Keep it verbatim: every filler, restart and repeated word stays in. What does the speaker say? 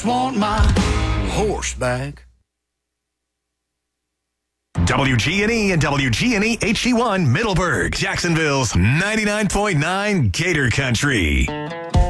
want my horse back. W G N E and W G N E H D one Middleburg, Jacksonville's ninety-nine point nine Gator Country.